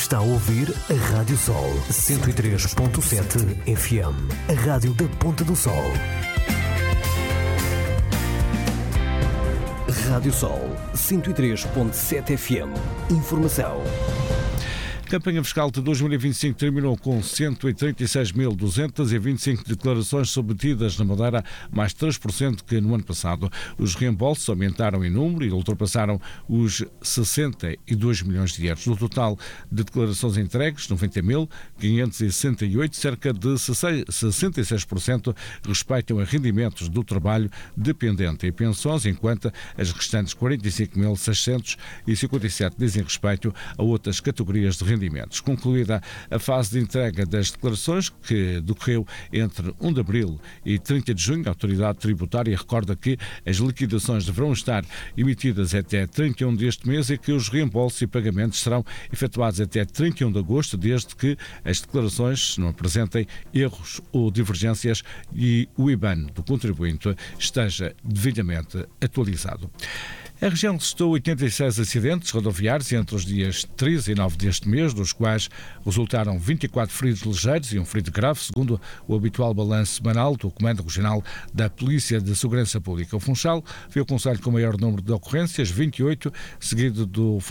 Está a ouvir a Rádio Sol 103.7 FM, a rádio da Ponta do Sol. Rádio Sol 103.7 FM. Informação. A campanha fiscal de 2025 terminou com 136.225 declarações submetidas na Madeira, mais 3% que no ano passado. Os reembolsos aumentaram em número e ultrapassaram os 62 milhões de euros. No total de declarações entregues, 90.568, cerca de 66% respeitam a rendimentos do trabalho dependente e pensões, enquanto as restantes 45.657 dizem respeito a outras categorias de rendimentos. Concluída a fase de entrega das declarações, que decorreu entre 1 de abril e 30 de junho, a autoridade tributária recorda que as liquidações deverão estar emitidas até 31 deste mês e que os reembolsos e pagamentos serão efetuados até 31 de agosto, desde que as declarações não apresentem erros ou divergências e o IBAN do contribuinte esteja devidamente atualizado. A região registrou 86 acidentes rodoviários entre os dias 13 e 9 deste mês, dos quais resultaram 24 feridos ligeiros e um ferido grave, segundo o habitual balanço semanal do Comando Regional da Polícia de Segurança Pública. O Funchal foi o concelho com o maior número de ocorrências, 28, seguido do